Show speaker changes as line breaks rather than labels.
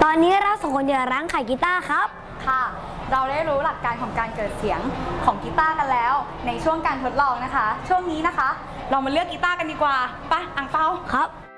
อนนี้เราสองคนอยู่ร้านขายกีตาร์ครับ
ค่ะเราได้รู้หลักการของการเกิดเสียงของกีตาร์กันแล้วในช่วงการทดลองนะคะช่วงนี้นะคะเรามาเลือกกีตาร์กันดีกว่าไปอังเปา
ครับ